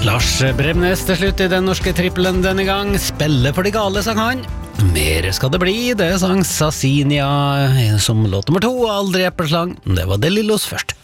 Lars Bremnes til slutt I den norske trippelen denne gang. Spille for de gale, sang han. Mer skal det bli, det sang Sassinia som låt nummer 2, Aldri epleslang. Det var det Lillos først.